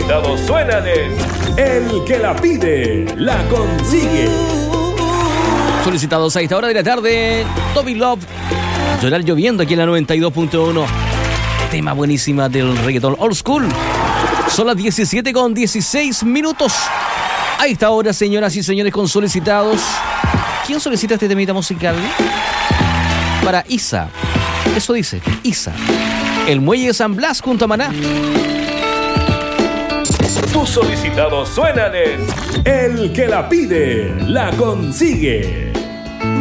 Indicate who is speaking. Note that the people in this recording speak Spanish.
Speaker 1: solicitados suenan en El que la pide, la consigue.
Speaker 2: Solicitados a esta hora de la tarde, Toby Love, Llorar lloviendo aquí en la 92.1. Tema buenísima del reggaetón old school. Son las 17:16. A esta hora, señoras y señores, con solicitados. ¿Quién solicita este temita musical? Para Isa. Eso dice, Isa. El Muelle de San Blas junto a Maná.
Speaker 1: Tus solicitados suenan en El que la pide, la consigue.